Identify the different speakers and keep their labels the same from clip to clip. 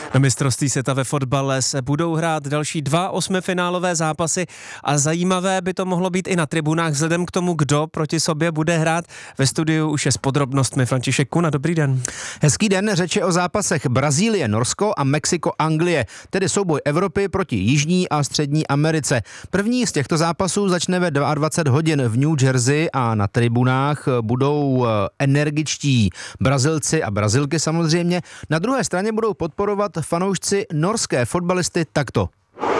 Speaker 1: Na mistrovství světa ve fotbale se budou hrát další 2 osmifinálové zápasy a zajímavé by to mohlo být i na tribunách vzhledem k tomu, kdo proti sobě bude hrát. Ve studiu už je s podrobnostmi František Kuna. Dobrý den.
Speaker 2: Hezký den, řeč je o zápasech Brazílie, Norsko a Mexiko, Anglie, tedy souboj Evropy proti Jižní a Střední Americe. První z těchto zápasů začne ve 22 hodin v New Jersey a na tribunách budou energičtí Brazilci a Brazilky samozřejmě. Na druhé straně budou podporovat fanoušci norské fotbalisty takto.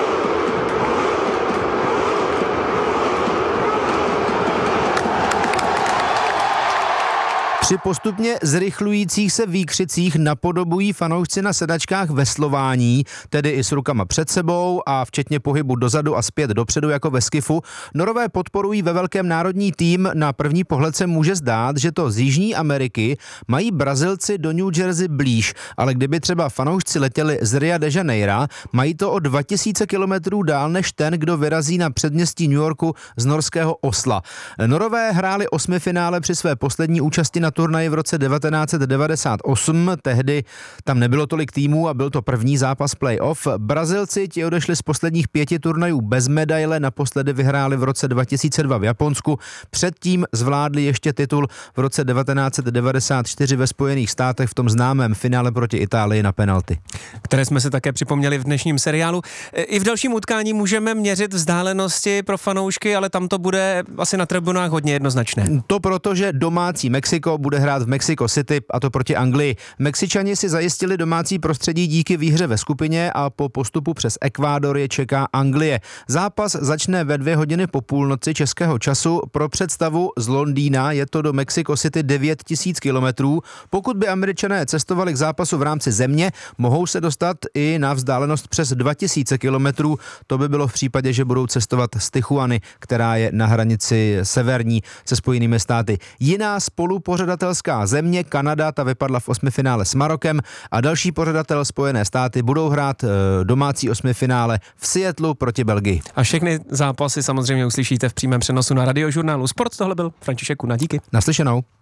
Speaker 2: Při postupně zrychlujících se výkřicích napodobují fanoušci na sedačkách veslování, tedy i s rukama před sebou a včetně pohybu dozadu a zpět dopředu jako ve skifu. Norové podporují ve velkém národní tým. Na první pohled se může zdát, že to z Jižní Ameriky mají Brazilci do New Jersey blíž, ale kdyby třeba fanoušci letěli z Ria de Janeira, mají to o 2000 kilometrů dál než ten, kdo vyrazí na předměstí New Yorku z norského Osla. Norové hráli osmifinále při své poslední účasti na turnaji v roce 1998, tehdy tam nebylo tolik týmů a byl to první zápas playoff. Brazilci ti odešli z posledních 5 turnajů bez medaile, naposledy vyhráli v roce 2002 v Japonsku, předtím zvládli ještě titul v roce 1994 ve Spojených státech v tom známém finále proti Itálii na penalty.
Speaker 1: Které jsme se také připomněli v dnešním seriálu. I v dalším utkání můžeme měřit vzdálenosti pro fanoušky, ale tam to bude asi na tribunách hodně jednoznačné.
Speaker 2: To proto, že domácí Mexiko bude hrát v Mexico City a to proti Anglii. Mexičani si zajistili domácí prostředí díky výhře ve skupině a po postupu přes Ekvádor je čeká Anglie. Zápas začne ve 2 hodiny po půlnoci českého času. Pro představu z Londýna je to do Mexico City 9000 kilometrů. Pokud by Američané cestovali k zápasu v rámci země, mohou se dostat i na vzdálenost přes 2000 kilometrů. To by bylo v případě, že budou cestovat z Tijuany, která je na hranici severní se Spojenými státy. Jiná spolupořadatelská země, Kanada, ta vypadla v osmifinále s Marokem a další pořadatel Spojené státy budou hrát domácí osmifinále v Seattlu proti Belgii.
Speaker 1: A všechny zápasy samozřejmě uslyšíte v přímém přenosu na Radiožurnálu Sport. Tohle byl František Kuna. Díky.
Speaker 2: Naslyšenou.